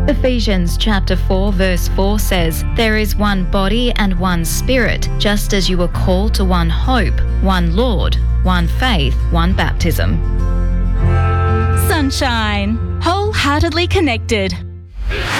Ephesians chapter 4 verse 4 says, "There is one body and one spirit, just as you were called to one hope, one Lord, one faith, one baptism." Sunshine. Wholeheartedly connected.